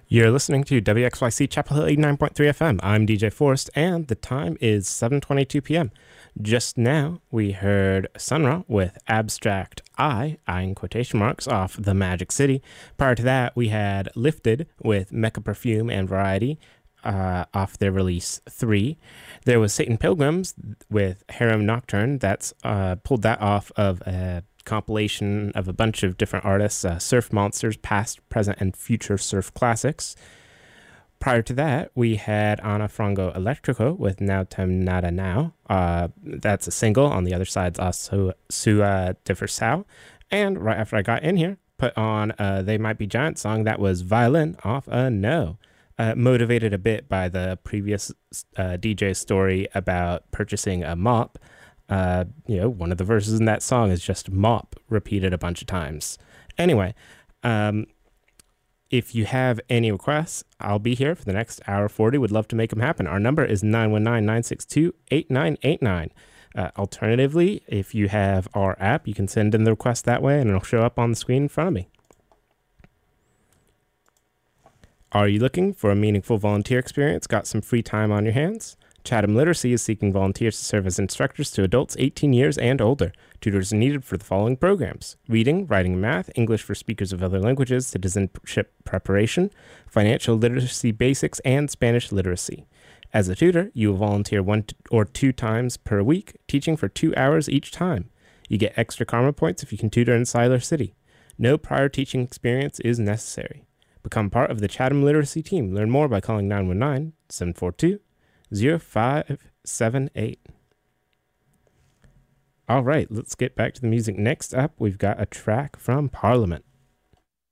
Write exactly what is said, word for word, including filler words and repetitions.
You're listening to W X Y C Chapel Hill eighty-nine point three F M. I'm D J Forrest, and the time is seven twenty-two p.m. Just now, we heard Sun Ra with Abstract I, I in quotation marks, off The Magic City. Prior to that, we had Lifted with Mecha Perfume and Variety uh, off their release three. There was Satan Pilgrims with Harem Nocturne. That's uh, pulled that off of a compilation of a bunch of different artists, uh, Surf Monsters, past, present, and future surf classics. Prior to that, we had Ana Frango Electrico with Now Tem Nada Now. Uh, that's a single. On the other side's also Sua Diversao. And right after I got in here, put on uh, They Might Be Giant song that was Violin off a No. Uh, motivated a bit by the previous uh, D J story about purchasing a mop. Uh, you know, one of the verses in that song is just mop repeated a bunch of times. Anyway, um, if you have any requests, I'll be here for the next hour forty. Would love to make them happen. Our number is nine one nine, nine six two, eight nine eight nine. Uh, alternatively, if you have our app, you can send in the request that way and it'll show up on the screen in front of me. Are you looking for a meaningful volunteer experience? Got some free time on your hands? Chatham Literacy is seeking volunteers to serve as instructors to adults eighteen years and older. Tutors are needed for the following programs: reading, writing, and math, English for speakers of other languages, citizenship preparation, financial literacy basics, and Spanish literacy. As a tutor, you will volunteer one or two times per week, teaching for two hours each time. You get extra karma points if you can tutor in Siler City. No prior teaching experience is necessary. Become part of the Chatham Literacy team. Learn more by calling nine one nine, seven four two, zero five seven eight. All right, let's get back to the music. Next up, we've got a track from Parliament.